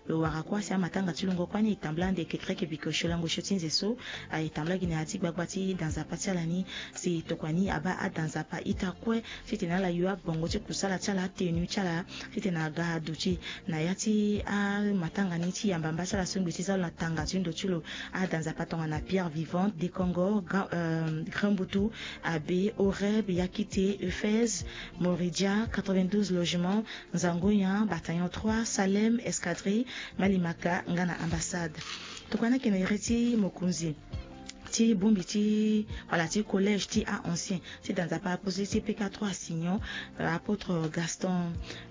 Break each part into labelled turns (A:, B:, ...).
A: le warakwa si amatanga tulungo kwani itamblande kekreke bikosholango shotinze so itamblagi na atik bagbati dans apatialani si tokwani aba dans apa itakwe fitina la yua bongo che kusala chala tenu chala fitina ga duchi na yati matanga niti yambamba chala sungu tisa la tanga tundo chulo dans apatonga na pierre vivante des Congo Grand Boutou Abbé Oreb Yakité Ephèse Moridia 92 logements Nzangoya bataillon 3 Salem Escadrille Malimaka ngana ambassade tokwana kena ireti mokunzi ti bombi ti voilà ti collège ti a ancien ti dans a pas posé ti PK3 Signon apôtre Gaston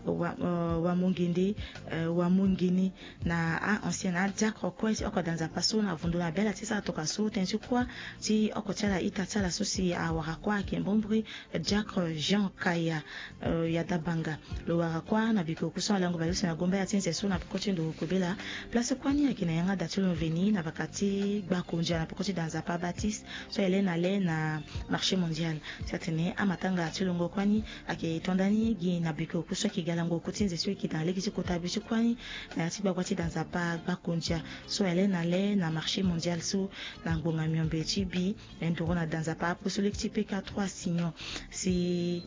A: Wamongende Wamongeni na a ancien na diacre ko ti oko dans a passo na vondo na bela ti sa toka so tensu kwa ti oko tala ita tala so si a warakwa ke mbombri diacre Jean Kaya ya dabanga lo warakwa na biko kuso lango balisi na gomba ya tinse so na pokoti ndo kobela place kwani akina yanga datulo veni na bakati ba konja na pokoti dans a pas Baptiste so elena le na marché mondial certaine amatanga tulungo kwani ake tondani gi na biko kuso ki galango kutinze so ki dans l'église kotabishi kwani na tiba kwati dans a pas bakonja so elena le na marché mondial so na ngonga miombe chibi ndorona dans a pas apostolique PK3 Signon si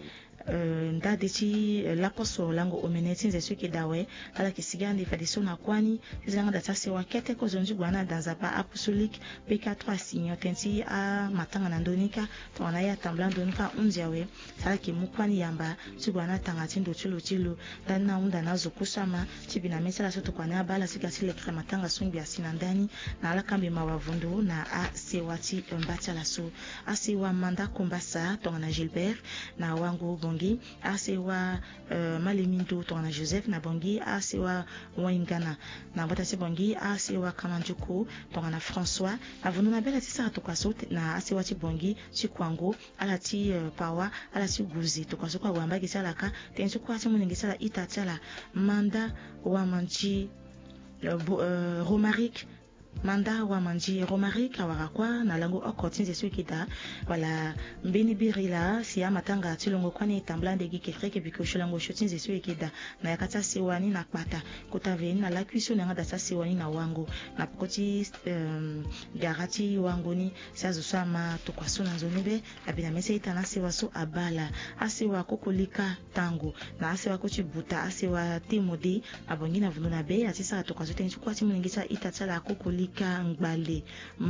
A: ndade chi laposo lango omeneti nze suki dawe ala kisigandi fadiso na kwani zanga datase wakete ko zonji gwana dans apa apostolique PK3 Signon tenti a matanga na ndonika tona ya tambla ndonika unjawe sala ki mukwani yamba tugwana tanga tindo chilo dana unda nazo kusama chibina mesala soto kwana bala sikati le krema tanga sungi asina ndani na ala kambi mawavundu na a sewati mbatala so asiwa manda kombasa tonga na Gilbert na wangu bongi asewa malimindo tona Joseph na bongi asewa waingana na batasi bongi asewa kamanjuko tona na François avunu na bela tisa tokaso na asewa ti bongi ti kwango ala ti pawa ala ti guzi tokaso kwa wamba kisala ka tensu kwa ti muningi sala itatala manda wa manji Romaric manda wa manji Romaric awarakwa na lango okotinze suikita wala mbini birila si amatanga tilongo kwani tamblande gikreke bikosholango shotinze suikida na yakata siwani na kpata kotaveni na lakuiso na ngada siwani na wango na pokoti garati wangoni sazo sama tokwaso na zonibe abina mese itana siwaso abala asiwa kokolika tango na asiwa kochibuta asiwa timodi abongina vununa be atisa tokwaso tenchu kwati muningisa itatala kokolika Ngbale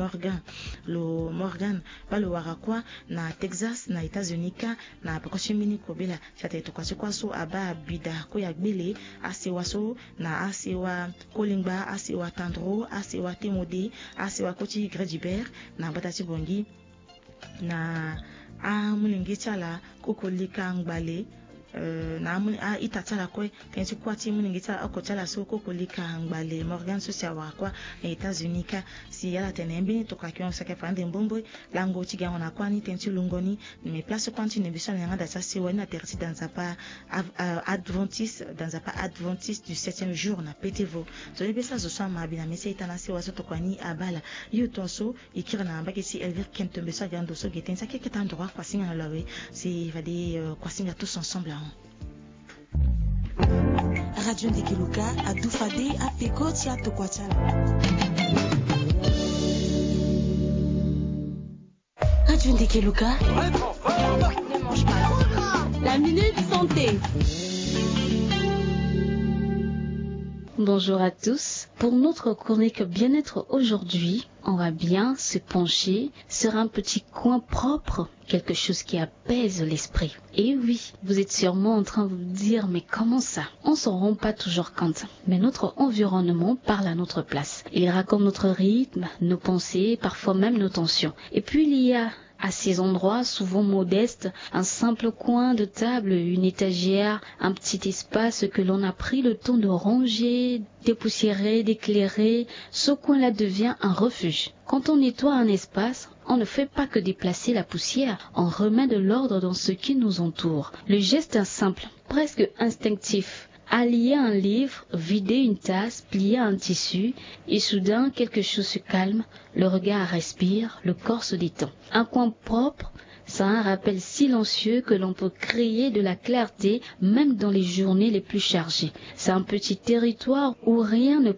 A: Morgan balo warakwa na Texas na États-Unis na pakoshimini kobela chate tokwaso kwaso aba bida ko yagbele asewaso na asewa kolingba asewa tandro asewa timodi asewa kochi Gredibert na batati bongi na mulingi chala kokolika Ngbale na itatala kwe tensi kwati muningita okotala so kokolika Ngbale Morgan social wakwa États-Unis si yala tenembi tokakion sake fande mbombo lango tigango na kwani tensi lungoni me place kwanti ne bisana ngada sasi wani na terti dans apa adventiste du 7e jour na Petevo so libesa zo sama bina mese itana si waso tokwani abala yutonso ikira na mbaki si Elvire Kentombe so gando so getensa keketa ndroit kwa singa na lawe si vade kwa singa tous ensemble.
B: Radio Ndekeluka à Doufadé à Pekoti à Tokwachala. Radio Ndekeluka. Ne mange pas. La minute santé.
C: Bonjour à tous. Pour notre chronique bien-être aujourd'hui, on va bien se pencher sur un petit coin propre, quelque chose qui apaise l'esprit. Et oui, vous êtes sûrement en train de vous dire, mais comment ça? On s'en rend pas toujours compte. Mais notre environnement parle à notre place. Il raconte notre rythme, nos pensées, parfois même nos tensions. Et puis il y a à ces endroits souvent modestes, un simple coin de table, une étagère, un petit espace que l'on a pris le temps de ranger, dépoussiérer, d'éclairer, ce coin-là devient un refuge. Quand on nettoie un espace, on ne fait pas que déplacer la poussière, on remet de l'ordre dans ce qui nous entoure. Le geste est simple, presque instinctif. Allier un livre, vider une tasse, plier un tissu, et soudain quelque chose se calme, le regard respire, le corps se détend. Un coin propre, c'est un rappel silencieux que l'on peut créer de la clarté même dans les journées les plus chargées. C'est un petit territoire où rien ne